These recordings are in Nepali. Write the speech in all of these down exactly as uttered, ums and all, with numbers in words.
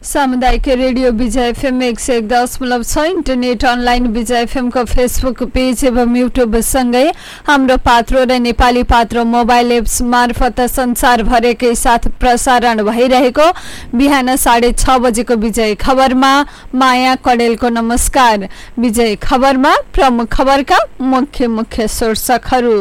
सामुदायिक रेडियो विजय एफएम एक सय एक दशमलव छ इन्टरनेट अनलाइन विजय एफएमको फेसबुक पेज एवं युट्युब सँगै हाम्रो पात्रो र नेपाली पात्रो मोबाइल एप्स मार्फत संसारभरकै साथ प्रसारण भइरहेको बिहान साढे छ बजेको विजय खबरमा माया कडेलको नमस्कार। विजय खबरमा प्रमुख खबरका मुख्य मुख्य शीर्षकहरू।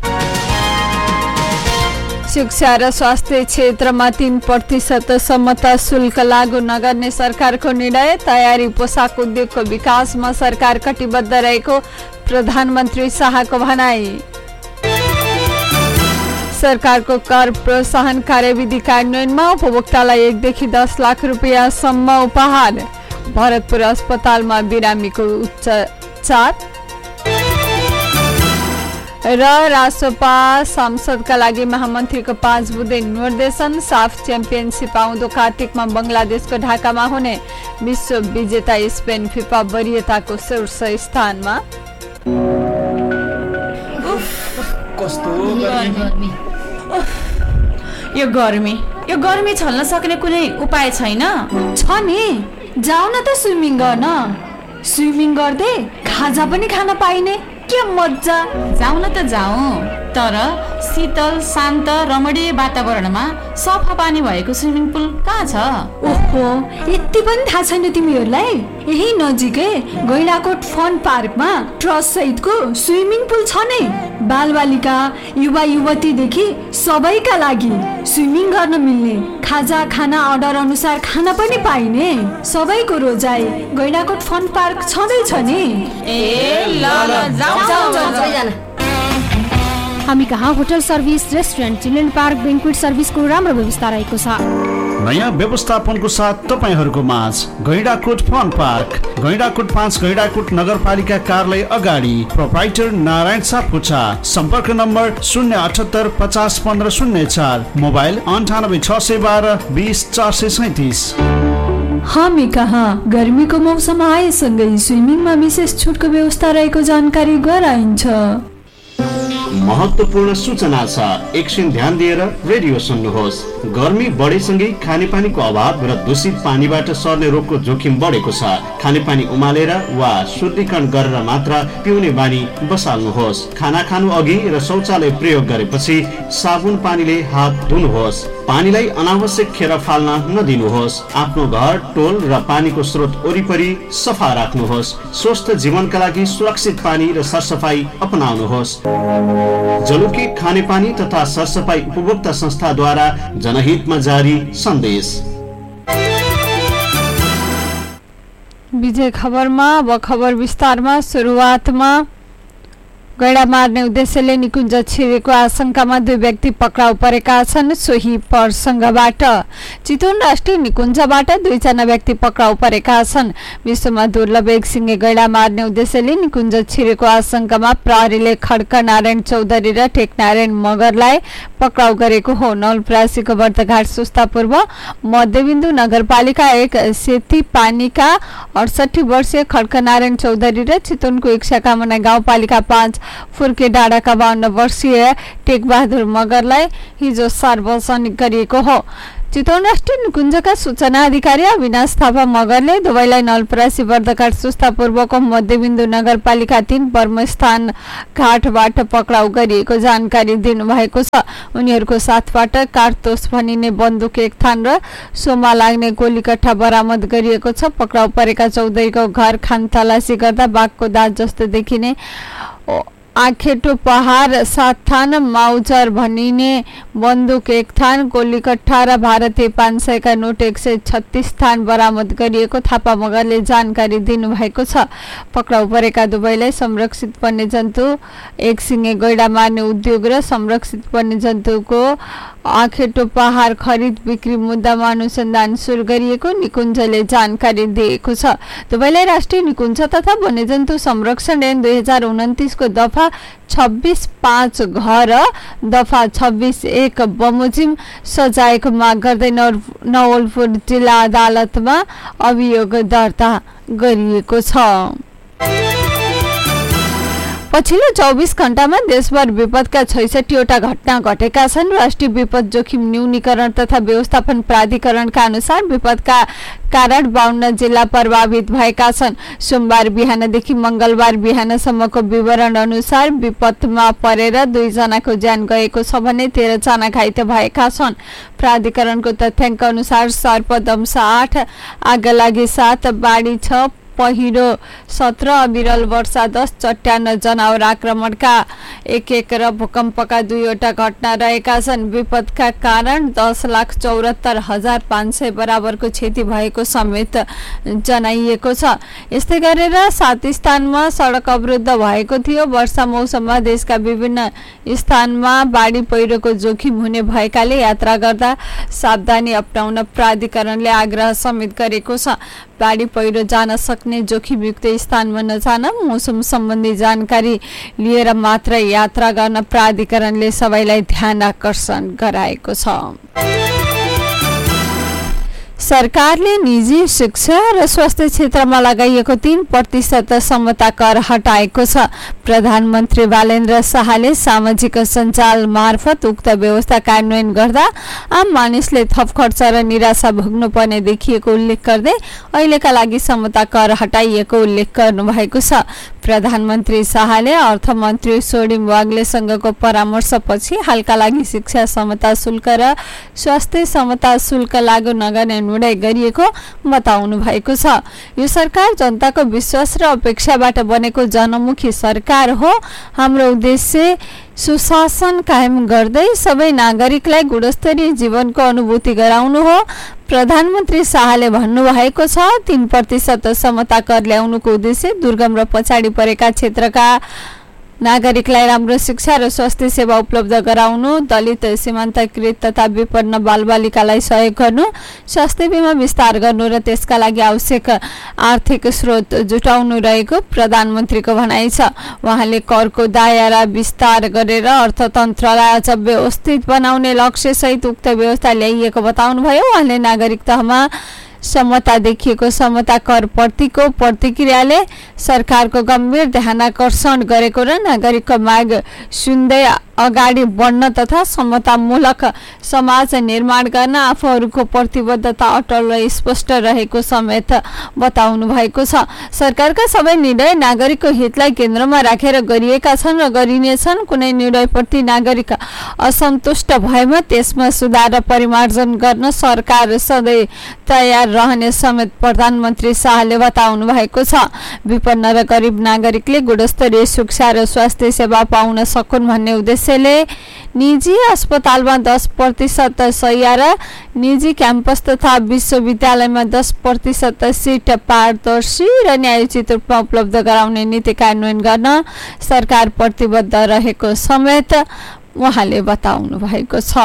शिक्षा र स्वास्थ्य क्षेत्रमा तीन प्रतिशत समता शुल्क लागू नगर्ने सरकारको निर्णय। तयारी पोसाक उद्योगको विकासमा सरकार कटिबद्ध रहेको प्रधानमन्त्री शाहको भनाई। सरकारको कर प्रोत्साहन कार्यविधि कार्यान्वयनमा उपभोक्तालाई एकदेखि दस लाख रुपियाँसम्म उपहार। भरतपुर अस्पतालमा बिरामीको उपचार र रासोपा सांसदका लागि महामन्त्रीको पाँच बुँदे निर्देशन। साफ च्याम्पियनसिप आउँदो कार्तिकमा बङ्गलादेशको ढाकामा हुने। विश्व विजेता स्पेन फिफा वरियताको शीर्ष स्थानमा। कस्तो गर्मी यो गर्मी यो गर्मी छल्न सक्ने कुनै उपाय छैन? छ नि, जाऊ न त स्विमिङ गर्न। स्विमिङ गर्दै खाजा पनि खान पाइने, के मजा। जाउँ न त जाउँ, तर शीतल शान्त रमणीय वातावरणमा सफा पानी भएको स्विमिङ पुल कहाँ छ? ओहो, यति पनि थाहा छैन तिमीहरूलाई? यही नजिकै गैंडाकोट फन पार्कमा ट्रस्ट सहितको स्विमिङ पुल छ नै। बालबालिका युवा युवतीदेखि सबैका लागि स्विमिङ गर्न मिल्ने, खाजा खाना अर्डर अनुसार खाना पनि पाइने, सबैको रोजाइ गैंडाकोट फन पार्क छँदैछ नि। ए ल ल जाऊ जाऊ जाऊ। हामी कहाँ hotel service, restaurant, children park, बेन्क्वेट सर्भिसको राम्रो व्यवस्था रहेको छ। नयाँ व्यवस्थापनको साथ तपाईहरूको माझ गैंडाकोट फन पार्क, गैंडाकोट पाँच, गैंडाकोट नगरपालिका कार्यालय अगाडि। प्रोप्राइटर नारायण सापकोटा। सम्पर्क नम्बर शून्य अठहत्तर पचास पन्ध्र शून्य चार, मोबाइल अन्ठानब्बे छ सय बाह्र बिस चार सय सैतिस। हामी कहाँ गर्मीको मौसम आएसँगै स्विमिङमा विशेष छुटको व्यवस्था रहेको जानकारी गराइन्छ। महत्त्वपूर्ण सूचना छ, एकछिन ध्यान दिएर रेडियो सुन्नुहोस्। गर्मी बढेसँगै खानेपानीको अभाव र दूषित पानीबाट सर्ने रोगको जोखिम बढेको छ। खानेपानी उमालेर वा शुद्धिकरण गरेर मात्र पिउने बानी बसाल्नुहोस्। खाना खानु अघि र शौचालय प्रयोग गरेपछि साबुन पानीले हात धुनुहोस्। पानीलाई अनावश्यक खेर फाल्न नदिनुहोस्। आफ्नो घर, टोल र पानीको स्रोत वरिपरि सफा राख्नुहोस्। स्वस्थ जीवनका लागि सुरक्षित पानी र सरसफाई अपनाउनुहोस्। जलुकी खानेपानी तथा सरसफाई उपभोक्ता संस्थाद्वारा जनहितमा जारी सन्देश। विजय खबरमा अब खबर विस्तारमा। सुरुवातमा गैंडा मार्ने उद्देश्यले निकुञ्ज छिरेको आशंकामा दुई व्यक्ति पक्राउ परेका छन्। सोही प्रसङ्गबाट चितवन राष्ट्रिय निकुञ्जबाट दुईजना व्यक्ति पक्राउ परेका छन्। विश्वमा दुर्लभ एक सिंगे गैंडा मार्ने उद्देश्यले निकुञ्ज छिरेको आशंकामा प्रहरीले खड्क नारायण चौधरी र टेकनारायण मगरलाई पक्राउ गरेको हो। नवलपरासीको बर्दघाट सुस्ता पूर्व मध्यबिन्दु नगरपालिका एक सेती पानीका अडसठी वर्षीय खड्क नारायण चौधरी र चितवनको इच्छाकामना गाउँपालिका पाँच फुर्के डाँडाका बाहन्न वर्षीय टेकबहादुर मगरलाई हिजो सार्वजनिक गरिएको हो। चितवन राष्ट्रिय निकुञ्जका सूचना अधिकारी अविनाश थापा मगरले दुवैलाई नवलपरासी बर्दघाट सुस्ता पूर्वको मध्यबिन्दु नगरपालिका तीन बर्मस्थान घाटबाट पक्राउ गरिएको जानकारी दिनुभएको छ। उनीहरूको साथबाट कारतोस भनिने बन्दुक एक थान र सोमा लाग्ने गोलीकट्ठा बरामद गरिएको छ। पक्राउ परेका चौधरीको घर खानतलासी गर्दा बाघको दाँत जस्तो देखिने आखेटो पहाड सात थान, माउजर भनिने बन्दुक एक थान, गोलीकट्ठा र भारतीय पाँच सयका नोट एक सय छत्तीस थान बरामद गरिएको थापा मगरले जानकारी दिनुभएको छ। पक्राउ परेका दुवैलाई संरक्षित वन्यजन्तु एक सिंगे गैंडा मार्ने उद्योग र संरक्षित वन्यजन्तुको आखेटो पहाड खरिद बिक्री मुद्दामा अनुसन्धान सुरु गरिएको निकुञ्जले जानकारी दिएको छ। दुवैलाई राष्ट्रिय निकुञ्ज तथा वन्यजन्तु संरक्षण ऐन दुई हजार उन्तिसको दफा छब्बीस पाँच घर दफा छब्बीस एक बमोजिम सजायको माग गर्दै नवलपुर जिल्ला अदालतमा अभियोग दर्ता गरिएको छ। पछिल्लो चौबिस घण्टामा देशभर विपदका छैसठीवटा घटना घटेका छन्। राष्ट्रिय विपद जोखिम न्यूनीकरण तथा व्यवस्थापन प्राधिकरणका अनुसार विपदका कारण बाउन्न जिल्ला प्रभावित भएका छन्। सोमबार बिहानदेखि मंगलबार बिहानसम्मको विवरण अनुसार विपदमा परेर दुईजनाको ज्यान गएको छ भने तेह्र जना घाइते भएका छन्। प्राधिकरणको तथ्याङ्क अनुसार सर्पदंश आठ, आगलागी सात, बाढी छ, पहिरो सत्र, अविरल वर्षा दस, चट्यान जनावर आक्रमणका एक एक र भूकम्पका दुईवटा घटना रहेका छन्। विपदका कारण दस लाख चौरात्तर हजार पाँच सय बराबरको क्षति भएको समेत जनाइएको छ। यस्तै गरेर सात स्थानमा सडक अवरुद्ध भएको थियो। वर्षा मौसममा देशका विभिन्न स्थानमा बाढी पहिरोको जोखिम हुने भएकाले यात्रा गर्दा सावधानी अपनाउन प्राधिकरणले आग्रह समेत गरेको छ। बाढी पहिरो जान सक्ने जोखिमयुक्त स्थानमा नजान, मौसम सम्बन्धी जानकारी लिएर मात्र यात्रा गर्न प्राधिकरणले सबैलाई ध्यान आकर्षण गराएको छ। सरकारले निजी शिक्षा र स्वास्थ्य क्षेत्रमा लगाइएको तीन प्रतिशत समता कर हटाएको छ। प्रधानमन्त्री बालेन्द्र शाहले सामाजिक सञ्जाल मार्फत उक्त व्यवस्था कार्यान्वयन गर्दा आम मानिसले थप खर्च र निराशा भोग्नुपर्ने देखिएको उल्लेख गर्दै अहिलेका लागि समता कर हटाइएको उल्लेख गर्नुभएको छ। प्रधानमन्त्री शाहले अर्थमन्त्री सोडिम वाग्लेसँगको परामर्शपछि हालका लागि शिक्षा समता शुल्क र स्वास्थ्य समता शुल्क लागू नगर्ने निर्णय गरिएको बताउनु भएको छ। यो सरकार जनताको विश्वास र अपेक्षाबाट बनेको जनमुखी सरकार हो। हाम्रो उद्देश्य सुशासन कायम गर्दै सबै नागरिकलाई गुणस्तरीय जीवनको अनुभूति गराउनु हो। प्रधानमन्त्री शाहले भन्नुभएको छ, तीन प्रतिशत समता कर ल्याउनुको उद्देश्य दुर्गम र पछाडि परेका क्षेत्रका नागरिकलाई राम्रो शिक्षा र स्वास्थ्य सेवा उपलब्ध गराउनु, दलित, सीमान्तकृत तथा विपन्न बालबालिकालाई सहयोग गर्नु, स्वास्थ्य बिमा विस्तार गर्नु र त्यसका लागि आवश्यक आर्थिक स्रोत जुटाउनु रहेको प्रधानमन्त्रीको भनाइ छ। उहाँले करको दायरा विस्तार गरेर अर्थतन्त्रलाई अझ व्यवस्थित बनाउने लक्ष्यसहित उक्त व्यवस्था ल्याइएको बताउनुभयो। उहाँले नागरिक तहमा समता देखिएको समता कर प्रतिको प्रतिक्रियाले सरकारको गम्भीर ध्यानाकर्षण गरेको र नागरिकको माग सुन्दै अगाडि बढ्न तथा समतामूलक समाज निर्माण गर्न आफूहरूको प्रतिबद्धता अटल र स्पष्ट रहेको समेत बताउनु भएको छ। सरकारका सबै निर्णय नागरिकको हितलाई केन्द्रमा राखेर गरिएका छन् र गरिनेछन्। कुनै निर्णयप्रति नागरिक असन्तुष्ट भएमा त्यसमा सुधार र परिमार्जन गर्न सरकार सधैँ तयार रहने समेत प्रधानमन्त्री शाहले बताउनु भएको छ। विपन्न र गरिब नागरिकले गुणस्तरीय शिक्षा र स्वास्थ्य सेवा पाउन सकुन् भन्ने उद्देश्यले निजी अस्पतालमा दस प्रतिशत शैय्या र निजी क्याम्पस तथा विश्वविद्यालयमा दस प्रतिशत सिट पारदर्शी र न्यायोचित रूपमा उपलब्ध गराउने नीति कार्यान्वयन गर्न सरकार प्रतिबद्ध रहेको समेत उहाँले बताउनु भएको छ।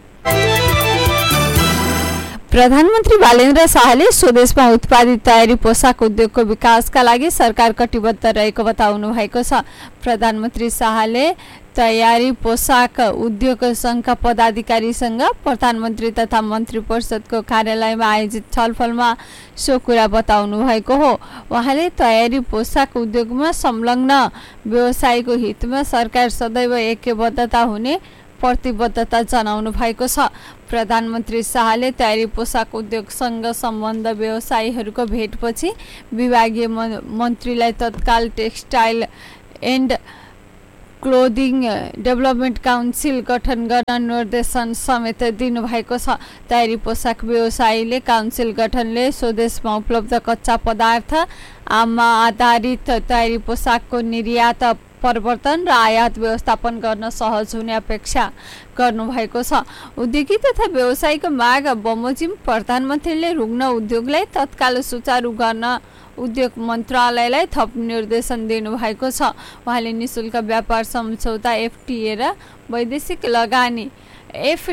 प्रधानमन्त्री बालेन्द्र शाहले स्वदेशमा उत्पादित तयारी पोसाक उद्योगको विकासका लागि सरकार कटिबद्ध रहेको बताउनु भएको छ। प्रधानमन्त्री शाहले तयारी पोसाक उद्योग संघका पदाधिकारीसँग प्रधानमन्त्री तथा मन्त्री परिषदको कार्यालयमा आयोजित छलफलमा सो कुरा बताउनु भएको हो। उहाँले तयारी पोसाक उद्योगमा संलग्न व्यवसायको हितमा सरकार सदैव ऐक्यबद्धता हुने प्रतिबद्धता जनाउनु भएको छ। प्रधानमन्त्री शाहले तयारी पोसाक उद्योगसँग सम्बन्ध व्यवसायीहरूको भेटपछि विभागीय मन्त्रीलाई तत्काल textile and clothing development council गठन गर्न निर्देशन समेत दिनुभएको छ। तयारी पोसाक व्यवसायीले काउन्सिल गठनले स्वदेशमा उपलब्ध कच्चा पदार्थ आमा आधारित तयारी पोसाकको निर्यात परिवर्तन र आयात व्यवस्थापन गर्न सहज हुने अपेक्षा गर्नुभएको छ। उद्योगी तथा व्यवसायीको माग बमोजिम प्रधानमन्त्रीले रुग्ण उद्योगलाई तत्काल सुचारू गर्न उद्योग मन्त्रालयलाई थप निर्देशन दिनुभएको छ। उहाँले निशुल्क व्यापार सम्झौता एफटीए र वैदेशिक लगानी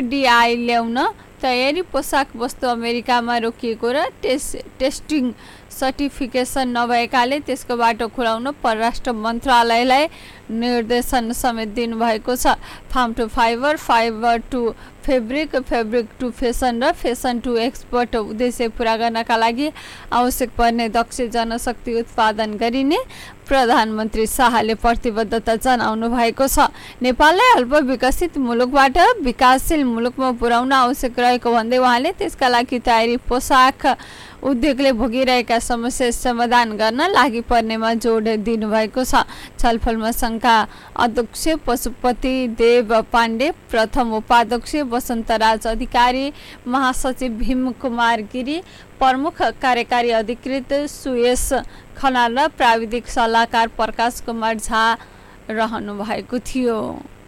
एफडीआई ल्याउन, तयारी पोसाक वस्तु अमेरिकामा रोकिएको र टेस्ट टेस्टिङ सर्टिफिकेसन नभएकाले त्यसको बाटो खुलाउन परराष्ट्र मन्त्रालयलाई निर्देशन समेत दिनुभएको छ। Farm to fibre, fibre to fabric, fabric to fashion र फेसन टु एक्सपोर्ट उद्देश्य पूरा गर्नका लागि आवश्यक पर्ने दक्ष जनशक्ति उत्पादन गरिने प्रधानमन्त्री शाहले प्रतिबद्धता जनाउनु भएको छ। नेपाललाई अल्पविकसित मुलुकबाट विकासशील मुलुकमा पुर्याउन आवश्यक रहेको भन्दै उहाँले त्यसका लागि तयारी पोसाक उद्योगले भोगिरहेका समस्या समाधान गर्न लागि पर्नेमा जोड दिनुभएको छ। छलफलमा सङ्घका अध्यक्ष पशुपति देव पाण्डे, प्रथम उपाध्यक्ष वसन्तराज अधिकारी, महासचिव भीम कुमार गिरी, प्रमुख कार्यकारी अधिकृत सुयस खनाल र प्राविधिक सल्लाहकार प्रकाश कुमार झा रहनु भएको थियो।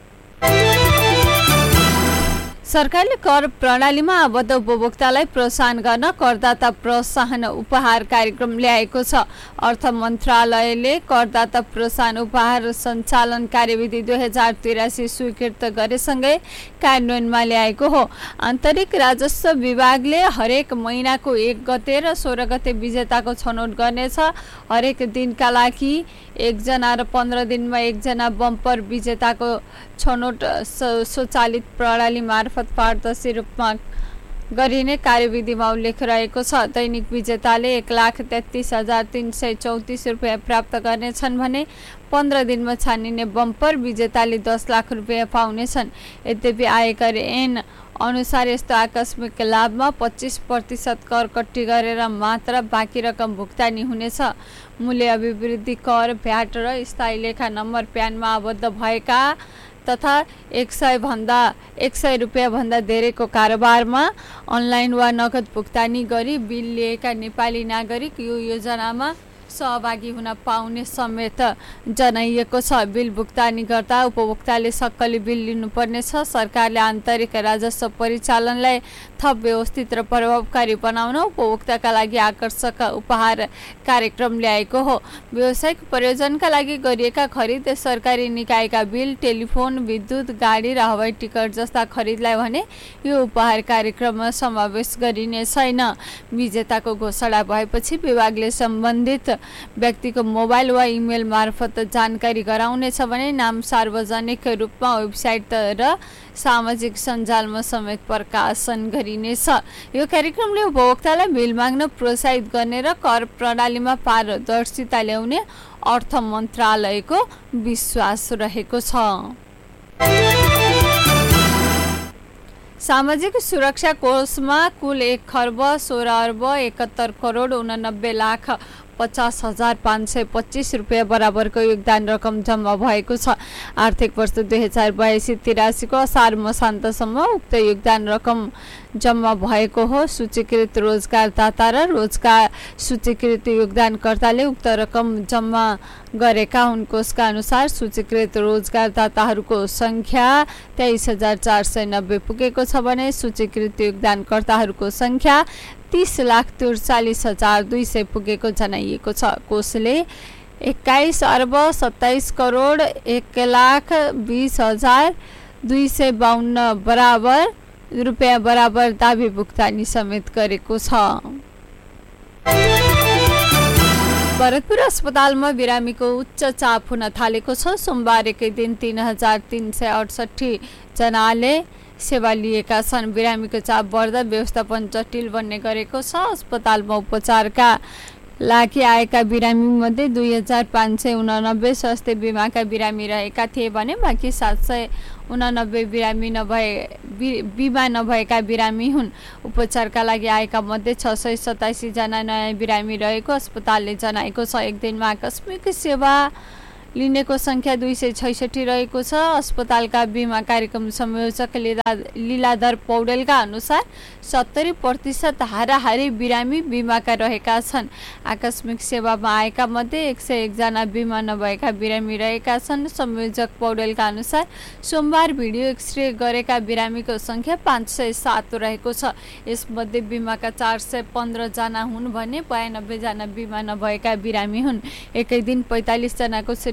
सरकारले कर प्रणालीमा आबद्ध उपभोक्तालाई प्रोत्साहन गर्न करदाता प्रोत्साहन उपहार कार्यक्रम ल्याएको छ। अर्थ मन्त्रालयले करदाता प्रोत्साहन उपहार सञ्चालन कार्यविधि दुई हजार तिरासी स्वीकृत गरेसँगै कार्यान्वयनमा ल्याएको हो। आन्तरिक राजस्व विभागले हरेक महिनाको एक गते र सोह्र गते विजेताको छनौट गर्नेछ। हरेक दिनका लागि एकजना र पन्ध्र दिनमा एकजना बम्पर विजेताको छनौट स्वचालित प्रणाली मार्फत पारदर्शी रूपमा गरिने कार्यविधिमा उल्लेख रहेको छ। दैनिक विजेताले एक लाख तेत्तिस हजार तीन सय चौतिस रुपियाँ प्राप्त गर्नेछन् भने पन्ध्र दिनमा छानिने बम्पर विजेताले दस लाख रुपियाँ पाउनेछन्। यद्यपि आयकर ऐन अनुसार यस्तो आकस्मिक लाभमा पच्चिस प्रतिशत कर कट्टी गरेर मात्र बाँकी रकम भुक्तानी हुनेछ। मूल्य अभिवृद्धि कर, भ्याट र स्थायी लेखा नम्बर प्यानमा आबद्ध भएका तथा एक सय भन्दा एक सय रुपियाँ भन्दा धेरैको कारोबारमा अनलाइन वा नगद भुक्तानी गरी बिल लिएका नेपाली नागरिक यो योजनामा सहभागी हुन पाउने समेत जनाइएको छ। बिल भुक्तानी गर्दा उपभोक्ताले सक्कली बिल लिनुपर्नेछ। सरकारले आन्तरिक राजस्व परिचालनलाई थप व्यवस्थित र प्रभावकारी बनाउन उपभोक्ताका लागि आकर्षक उपहार कार्यक्रम ल्याएको हो। व्यावसायिक प्रयोजनका लागि गरिएका खरिद, सरकारी निकायका बिल, टेलिफोन, विद्युत, गाडी र हवाई टिकट जस्ता खरिदलाई भने यो उपहार कार्यक्रममा समावेश गरिने छैन। विजेताको घोषणा भएपछि विभागले सम्बन्धित व्यक्तिको मोबाइल वा इमेल मार्फत जानकारी गराउनेछ भने नाम सार्वजनिक रूपमा वेबसाइट र सामाजिक सञ्जालमा समेत प्रकाशन गरिनेछ। यो कार्यक्रमले उपभोक्तालाई बिल माग्न प्रोत्साहित गर्ने र कर प्रणालीमा पारदर्शिता ल्याउने अर्थ मन्त्रालयको विश्वास रहेको छ। सामाजिक सुरक्षा कोषमा कुल एक खर्ब सोह्र अर्ब एकहत्तर करोड उनानब्बे लाख पचास हजार पाँच सय पच्चिस रुपियाँ बराबरको योगदान रकम जम्मा भएको छ। आर्थिक वर्ष दुई हजार बयासी तिरासीको असार मसान्तसम्म उक्त योगदान रकम जम्मा भएको हो। सूचीकृत रोजगारदाता र रोजगार सूचीकृत योगदानकर्ताले उक्त रकम जम्मा गरेका हुन्। कोषका अनुसार सूचीकृत रोजगारदाताहरूको सङ्ख्या तेइस हजार चार सय नब्बे पुगेको छ भने सूचीकृत योगदानकर्ताहरूको सङ्ख्या तीस लाख त्रिचालिस हजार दुई सय पुगेको जनाइएको छ। कोषले एक्काइस अर्ब सत्ताइस करोड एक लाख बीस हजार दुई सय बाहन्न बराबर रुपियाँ बराबर दाबी भुक्तानी समेत गरेको छ। भरतपुर अस्पतालमा बिरामीको उच्च चाप हुन थालेको छ। सोमबार एकै दिन तीन हजार तीन सय अडसठी जनाले सेवा लिएका छन्। बिरामीको चाप बढ्दा व्यवस्थापन जटिल बन्ने गरेको छ। अस्पतालमा उपचारका लागि आएका बिरामी मध्ये दुई हजार पाँच सय उनानब्बे स्वास्थ्य बिमाका बिरामी रहेका थिए भने बाँकी सात सय उनानब्बे बिरामी नभए बिमा नभएका बिरामी हुन्। उपचारका लागि आएका मध्ये छ सय सतासी जना नयाँ बिरामी रहेको अस्पतालले जनाएको छ। एक दिनमा आकस्मिक सेवा लिनेको सङ्ख्या दुई सय छैसठी रहेको छ। अस्पतालका बिमा कार्यक्रम संयोजक लीलाधर पौडेलका अनुसार सत्तरी प्रतिशत हाराहारी बिरामी बिमाका रहेका छन्। आकस्मिक सेवामा आएका मध्ये एक सय एकजना बिमा नभएका बिरामी रहेका छन्। संयोजक पौडेलका अनुसार सोमबार भिडियो एक्सरे गरेका बिरामीको सङ्ख्या पाँच सय सात रहेको छ। यसमध्ये बिमाका चार सय पन्ध्रजना हुन् भने बयानब्बेजना बिमा नभएका बिरामी हुन्। एकै दिन पैँतालिसजनाको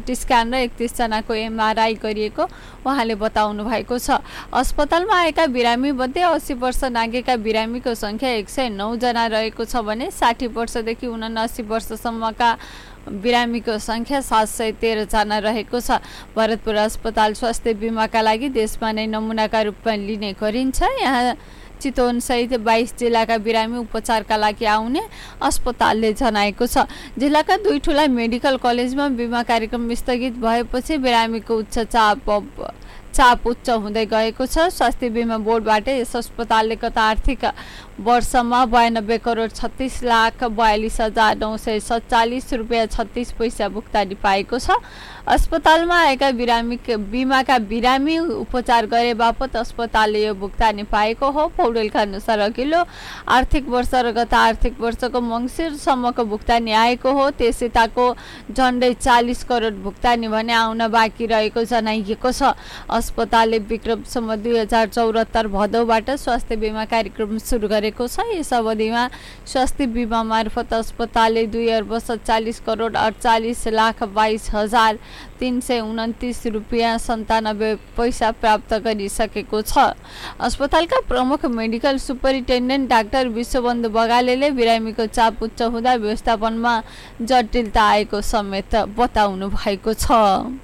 सिटी स्क्यान र एकतीस जनाको एमआरआई गरिएको उहाँले बताउनु भएको छ। अस्पतालमा आएका बिरामी मध्ये अस्सी वर्ष नागेका बिरामीको संख्या एक सय नौ जना रहेको छ भने साठी वर्षदेखि उनासी वर्षसम्मका बिरामीको संख्या सात सय तेह्र जना रहेको छ। भरतपुर अस्पताल स्वास्थ्य बिमाका लागि देशमा नै नमुनाका रूपमा लिने गरिन्छ। यहाँ चितवन सहित बाइस जिल्लाका बिरामी उपचारका लागि आउने अस्पतालले जनाएको छ। जिल्लाका दुई ठूला मेडिकल कलेजमा बिमा कार्यक्रम स्थगित भएपछि बिरामीको उच्च चाप चाप उच्च हुँदै गएको छ। स्वास्थ्य बिमा बोर्डबाट यस अस्पतालले गत आर्थिक वर्षमा बयानब्बे करोड छत्तीस लाख बयालिस हजार नौ सय सत्तालिस रुपियाँ छत्तीस पैसा भुक्तानी पाएको छ। अस्पतालमा आएका बिरामी बिमाका बिरामी उपचार गरे बापत अस्पतालले यो भुक्तानी पाएको हो। पौडेलका अनुसार अघिल्लो आर्थिक वर्ष र गत आर्थिक वर्षको मङ्सिरसम्मको भुक्तानी आएको हो। त्यसैताको झन्डै चालिस करोड भुक्तानी भने आउन बाँकी रहेको जनाइएको छ। अस्पतालले विक्रमसम्म दुई हजार चौहत्तर भदौबाट स्वास्थ्य बिमा कार्यक्रम सुरु गरेको छ। यस अवधिमा स्वास्थ्य बिमा मार्फत अस्पतालले दुई अर्ब सत्तालिस करोड अडचालिस लाख बाइस हजार तीन सय उन्तिस रुपियाँ सन्तानब्बे पैसा प्राप्त गरिसकेको छ। अस्पतालका प्रमुख मेडिकल सुपरिन्टेन्डेन्ट डाक्टर विश्वबन्धु बगालेले बिरामीको चाप उच्च हुँदा व्यवस्थापनमा जटिलता आएको समेत बताउनु भएको छ।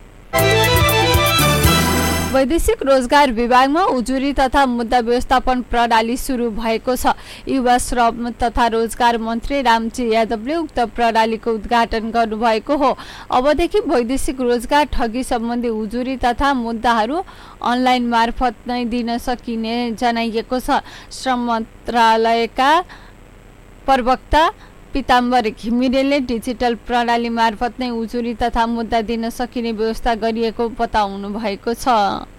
वैदेशिक रोजगार विभागमा उजुरी तथा मुद्दा व्यवस्थापन प्रणाली सुरु भएको छ। युवा श्रम तथा रोजगार मन्त्री रामजी यादवले उक्त प्रणालीको उद्घाटन गर्नुभएको हो। अबदेखि वैदेशिक रोजगार ठगी सम्बन्धी उजुरी तथा मुद्दाहरू अनलाइन मार्फत नै दिन सकिने जनाइएको छ। श्रम मन्त्रालयका प्रवक्ता पीताम्बर घिमिरेले डिजिटल प्रणाली मार्फत नै उजुरी तथा मुद्दा दिन सकिने व्यवस्था गरिएको बताउनु भएको छ।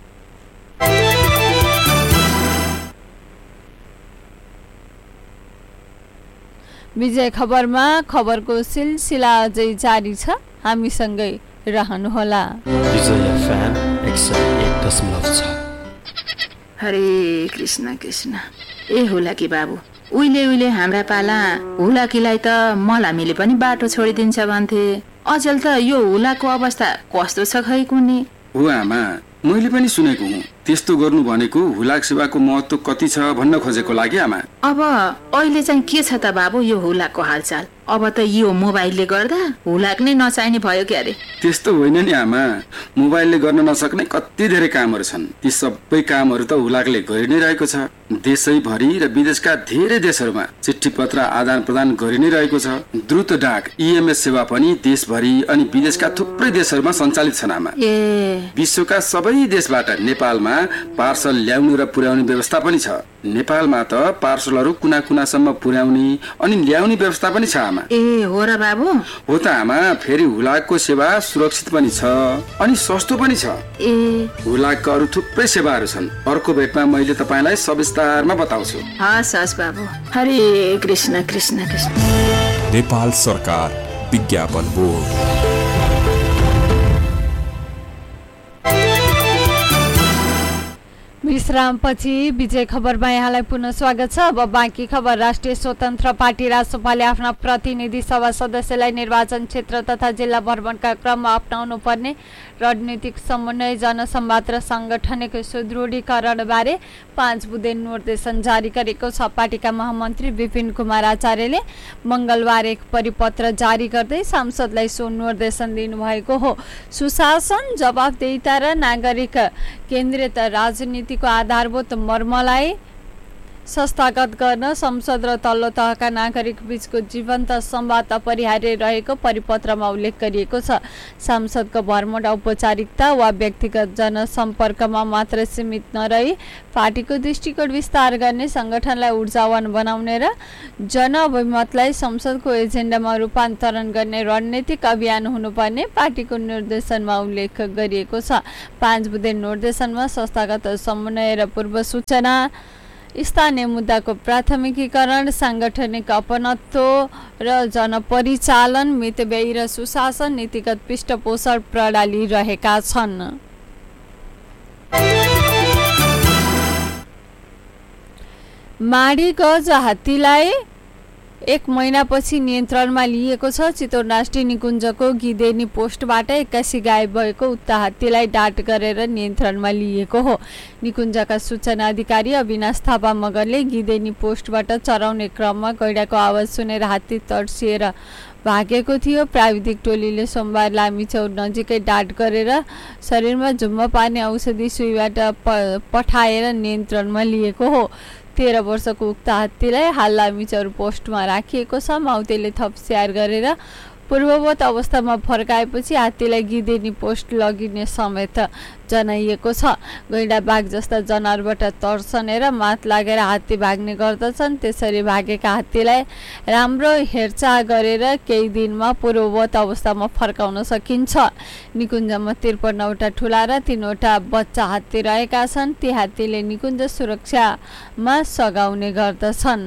विजय खबरमा खबरको सिलसिला अझै जारी छ, हामीसँगै रहनुहोला। विजय एफएम एक सय एक दशमलव छ। हरे कृष्ण कृष्ण। ए होला कि बाबु, उहिले उहिले हाम्रा पाला हुलाकीलाई त मलामीले पनि बाटो छोडिदिन्छ भन्थे। अचेल त यो हुलाको अवस्था कस्तो छ खै कुनी? हो आमा, मैले पनि सुनेको हुँ। त्यस्तो गर्नु भनेको हुलाक सेवाको महत्व कति छ भन्न खोजेको लागि आमा। अब अहिले चाहिँ के छ त बाबु यो हुलाकको हालचाल? अब त यो मोबाइलले गर्दा हुलाक नै नचाहिने भयो क्यारे? त्यस्तो होइन नि आमा, मोबाइलले गर्न नसक्ने कति धेरै कामहरू छन्। ती सबै कामहरू त हुलाकले गरि नै रहेको छ। देशैभरि र विदेशका धेरै देशहरूमा चिठी पत्र आदान प्रदान गरि नै रहेको छ। द्रुत डाक इएमएस सेवा पनि देशभरि अनि विदेशका थुप्रै देशहरूमा सञ्चालित छन् आमा। ए विश्वका सबै देशबाट नेपालमा पार्सल ल्याउनु र पुर्याउने व्यवस्था पनि छ। नेपालमा त पार्सलहरू कुना कुनासम्म पुर्याउने अनि ल्याउने व्यवस्था पनि छ आमा। ए हो र बाबु? हो त आमा, फेरि हुलाकको सेवा सुरक्षित पनि छ अनि सस्तो पनि छ। ए हुलाकका अरू थुप्रै सेवाहरू छन्। अर्को भेटमा मैले तपाईँलाई सविस्तारमा बताउँछु। हस् हस् बाबु। हरे कृष्ण कृष्ण कृष्ण। नेपाल सरकार विज्ञापन बोर्ड। विश्रामपछि विजय खबरमा यहाँलाई पुनः स्वागत छ। अब बाँकी खबर। राष्ट्रिय स्वतन्त्र पार्टी रासपाले आफ्ना प्रतिनिधि सभा सदस्यलाई निर्वाचन क्षेत्र तथा जिल्ला भ्रमणका क्रममा अपनाउनु पर्ने रणनीतिक समन्वय, जनसंवाद र सांगठनिक सुदृढीकरण बारे पाँच बुँदे निर्देशन जारी गरेको छ। पार्टीका महामन्त्री विपिन कुमार आचार्यले मंगलबार एक परिपत्र जारी गर्दै सांसदलाई सो निर्देशन दिनुभएको हो। सुशासन, जवाफदेहिता र नागरिक केन्द्रित राजनीतिको आधारभूत मर्मलाई संस्थागत गर्न संसद र तल्लो तहका नागरिक बीचको जीवन्त संवाद अपरिहार्य रहेको परिपत्रमा उल्लेख गरिएको छ। सांसदको भ्रमण औपचारिकता वा व्यक्तिगत जनसम्पर्कमा मात्र सीमित नरही पार्टीको दृष्टिकोण विस्तार गर्ने, संगठनलाई ऊर्जावान बनाउने र जनअभिमतलाई संसदको एजेन्डामा रूपान्तरण गर्ने रणनीतिक अभियान हुनुपर्ने पार्टीको निर्देशनमा उल्लेख गरिएको छ। पाँच बुँदे निर्देशनमा संस्थागत समन्वय र पूर्व सूचना, स्थानीय मुद्दाको प्राथमिकीकरण, सांगठनिक अपनत्व र जनपरिचालन, मितव्ययी र सुशासन, नीतिगत पृष्ठपोषण प्रणाली रहेका छन्। माडी गज हात्तीलाई एक महिनापछि नियन्त्रणमा लिएको छ। चितवन राष्ट्रिय निकुञ्जको गिदेनी पोस्टबाट एक्कासी गायब भएको उक्त हात्तीलाई डाट गरेर नियन्त्रणमा लिएको हो। निकुञ्जका सूचना अधिकारी अविनाश थापा मगरले गिदेनी पोस्टबाट चराउने क्रममा गैंडाको आवाज सुनेर हात्ती तर्सिएर भागेको थियो। प्राविधिक टोलीले सोमबार लामीचौर नजिकै डाट गरेर शरीरमा झुम्म पार्ने औषधि सुईबाट पठाएर नियन्त्रणमा लिएको हो। तेह्र वर्षको उक्त हात्तीलाई हाल लामीचौर पोस्टमा राखिएको छ। माउतेले थप स्याहार गरेर पूर्ववत अवस्थामा फर्काएपछि हात्तीलाई गिदेनी पोस्ट लगिने समेत जनाइएको छ। गैंडा बाघ जस्ता जनावरबाट तर्सनेर मात लागेर हात्ती भाग्ने गर्दछन्। त्यसरी भागेका हात्तीलाई राम्रो हेरचाह गरेर केही दिनमा पूर्ववत अवस्थामा फर्काउन सकिन्छ। निकुञ्जमा त्रिपन्नवटा ठुला र तीनवटा बच्चा हात्ती रहेका छन्। ती हात्तीले निकुञ्ज सुरक्षामा सघाउने गर्दछन्।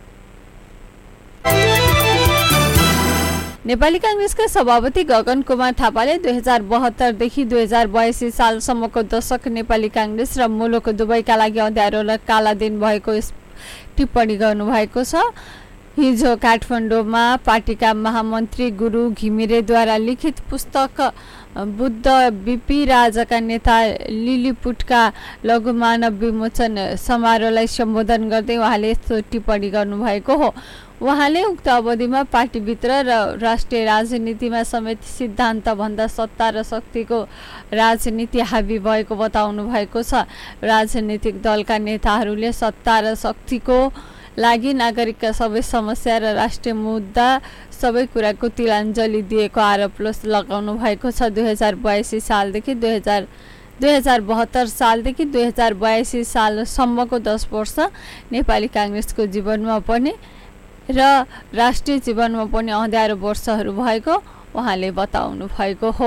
नेपाली कांग्रेसका सभापति गगन कुमार थापाले दुई हजार बहत्तरदेखि दुई हजार बयासी सालसम्मको दशक नेपाली कांग्रेस र मुलुक दुवैका लागि अँध्यारो र काला दिन भएको टिप्पणी गर्नुभएको छ। हिजो काठमाडौँमा पार्टीका महामन्त्री गुरु घिमिरेद्वारा लिखित पुस्तक बुद्ध बिपी राजाका नेता लिलिपुटका लघुमानव विमोचन समारोहलाई सम्बोधन गर्दै उहाँले यस्तो टिप्पणी गर्नुभएको हो। उहाँले उक्त अवधिमा पार्टीभित्र र राष्ट्रिय राजनीतिमा समेत सिद्धान्तभन्दा सत्ता र शक्तिको राजनीति हावी भएको बताउनु भएको छ। राजनीतिक दलका नेताहरूले सत्ता र शक्तिको लागि नागरिकका सबै समस्या र राष्ट्रिय मुद्दा सबै कुराको तिलाञ्जली दिएको आरोप लगाउनु भएको छ। दुई हजार बयासी सालदेखि दुई हजार दुई हजार बहत्तर सालदेखि दुई हजार बयासी सालसम्मको दस वर्ष नेपाली कांग्रेसको जीवनमा पनि र राष्ट्रिय जीवनमा पनि अँध्यारो वर्षहरू भएको उहाँले बताउनु भएको हो।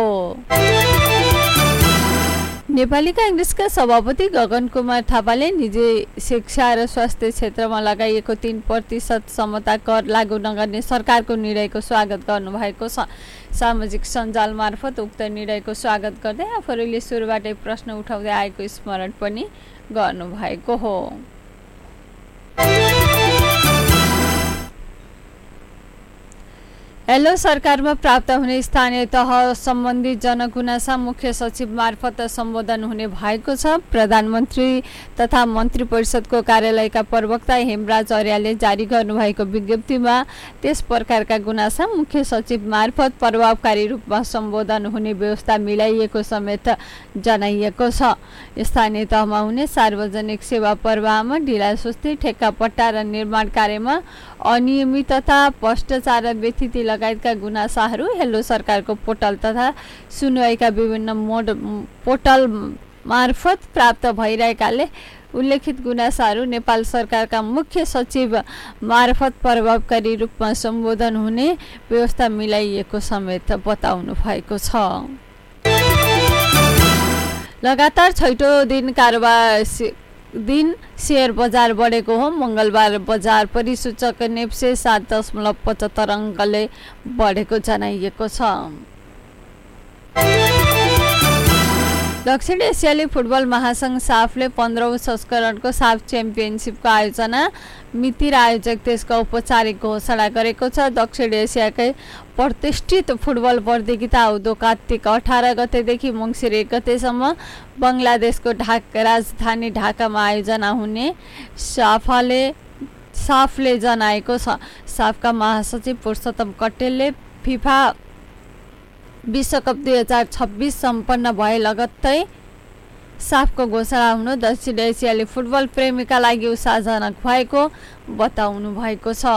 नेपाली कांग्रेसका सभापति गगन कुमार थापाले निजी शिक्षा र स्वास्थ्य क्षेत्रमा लगाइएको तीन प्रतिशत समता कर लागू नगर्ने सरकारको निर्णयको स्वागत गर्नुभएको छ। सामाजिक सञ्जाल मार्फत उक्त निर्णयको स्वागत गर्दै आफूले सुरुबाटै प्रश्न उठाउँदै आएको स्मरण पनि गर्नुभएको हो। हेलो सरकारमा प्राप्त हुने स्थानीय तह सम्बन्धी जनगुनासा मुख्य सचिव मार्फत सम्बोधन हुने भएको छ। प्रधानमन्त्री तथा मन्त्री परिषदको कार्यालयका प्रवक्ता हेमराज अर्यालले जारी गर्नुभएको विज्ञप्तिमा त्यस प्रकारका गुनासा मुख्य सचिव मार्फत प्रभावकारी रूपमा सम्बोधन हुने व्यवस्था मिलाइएको समेत जनाइएको छ। स्थानीय तहमा हुने सार्वजनिक सेवा प्रवाहमा ढिलासुस्ती, ठेक्कापट्टा र निर्माण कार्यमा अनियमितता, भ्रष्टाचार र व्यथिति लगायतका गुनासाहरू हेलो सरकारको पोर्टल तथा सुनवाईका विभिन्न मोड पोर्टल मार्फत प्राप्त भइरहेकाले उल्लेखित गुनासाहरू नेपाल सरकारका मुख्य सचिव मार्फत प्रभावकारी रूपमा सम्बोधन हुने व्यवस्था मिलाइएको समेत बताउनु भएको छ। लगातार छैटौं दिन कारोबार दिन शेयर बजार बढेको हो। मंगलबार बजार परिसूचक नेप्से सात दशमलव पचहत्तर अङ्कले बढेको जनाइएको छ। दक्षिण एसियाली फुटबल महासंघ साफले पन्ध्रौं संस्करणको साफ च्याम्पियनसिपको आयोजना मिति र आयोजक देशको औपचारिक घोषणा गरेको छ। दक्षिण एसियाकै प्रतिष्ठित फुटबल प्रतियोगिता आउँदो कार्तिक अठार गतेदेखि मङ्सिर एक गतेसम्म बङ्गलादेशको ढाका राजधानी ढाकामा आयोजना हुने साफले साफले जनाएको छ। साफका महासचिव पुरुषोत्तम कट्टेलले फिफा विश्वकप दुई हजार छब्बीस सम्पन्न भए लगत्तै साफको घोषणा हुनु दक्षिण एसियाली फुटबल प्रेमीका लागि उत्साहजनक भएको बताउनु भएको छ।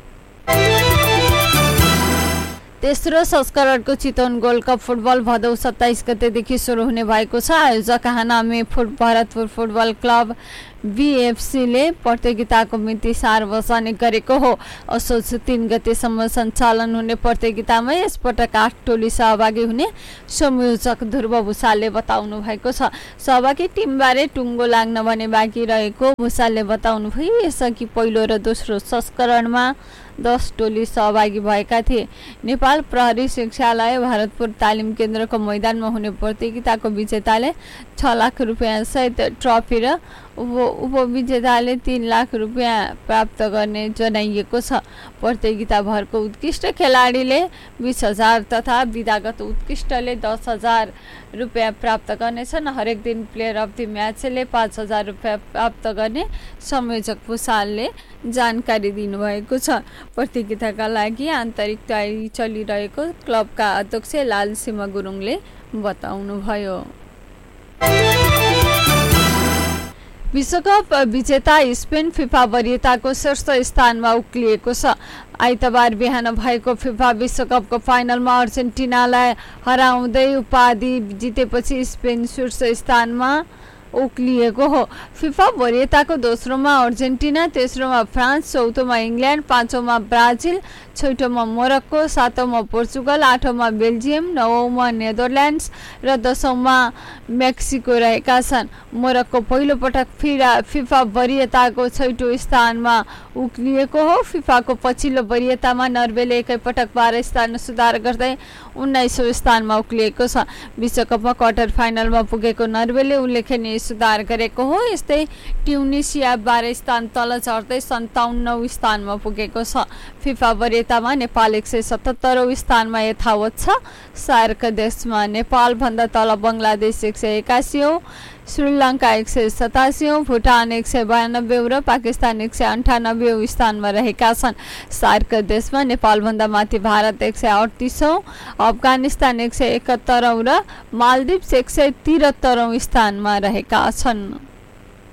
तेस्रो संस्करणको चितवन गोल्ड कप फुटबल भदौ सत्ताइस गतेदेखि सुरु हुने भएको छ। आयोजक हानामी फुट भरतपुर फुटबल क्लब बीएफसीले प्रतियोगिताको मिति सार्वजनिक गरेको हो। असोज तीन गतेसम्म सञ्चालन हुने प्रतियोगितामा यसपटक आठ टोली सहभागी हुने संयोजक ध्रुव भूषालले बताउनु भएको छ। सहभागी टिमबारे टुङ्गो लाग्न भने बाँकी रहेको भूषालले बताउनु भयो। यसअघि पहिलो र दोस्रो संस्करणमा दस टोली सहभागी भएका थिए। नेपाल प्रहरी शिक्षालय भरतपुर तालिम केन्द्रको मैदानमा हुने प्रतियोगिताको विजेताले छ लाख रुपियाँ सहित ट्रफी र उप उपविजेताले तीन लाख रुपियाँ प्राप्त गर्ने जनाइएको छ। प्रतियोगिताभरको उत्कृष्ट खेलाडीले बिस हजार तथा विधागत उत्कृष्टले दस हजार रुपियाँ प्राप्त गर्नेछन्। हरेक दिन प्लेयर अफ द म्याचले पाँच हजार रुपियाँ प्राप्त गर्ने संयोजक भूषालले जानकारी दिनुभएको छ। प्रतियोगिताका लागि आन्तरिक तयारी चलिरहेको क्लबका अध्यक्ष लालसिंह गुरुङले बताउनुभयो। विश्वकप विजेता स्पेन फिफा वरियताको शीर्ष स्थानमा उक्लिएको छ। आइतबार बिहान भएको फिफा विश्वकपको फाइनलमा अर्जेन्टिनालाई हराउँदै उपाधि जितेपछि स्पेन शीर्ष स्थानमा उक्लिएको हो। फिफा वरियताको दोस्रोमा Argentina, तेस्रोमा France, चौथोमा England, पाँचौँमा Brazil, छैटौँमा Morocco, सातौँमा Portugal, आठौँमा Belgium, नवौँमा Netherlands र दसौँमा मेक्सिको रहेका छन्। मोरक्को पहिलो पटक फिरा फिफा वरियताको छैटौँ स्थानमा उक्लिएको हो। फिफाको पछिल्लो वरियतामा नर्वेले एकैपटक बाह्र स्थान सुधार गर्दै उन्नाइसौँ स्थानमा उक्लिएको छ। विश्वकपमा क्वार्टर फाइनलमा पुगेको नर्वेले उल्लेखनीय सुधार गरेको हो। यस्तै ट्युनिसिया बाह्र स्थान तल झर्दै सन्ताउन्नौ स्थानमा पुगेको छ। फिफा वरियतामा नेपाल एक सय सतहत्तरौँ स्थानमा यथावत छ। सार्क देशमा नेपालभन्दा तल बङ्गलादेश एक सय एकासीऔँ, श्रीलङ्का एक सय सतासीऔँ, भुटान एक सय बयानब्बे र पाकिस्तान एक सय अन्ठानब्बे स्थानमा रहेका छन्। सार्क देशमा नेपालभन्दा माथि भारत एक सय अडतिसौँ, अफगानिस्तान एक सय एकहत्तरौँ र मालदिप्स एक सय त्रिहत्तरौँ स्थानमा रहेका छन्।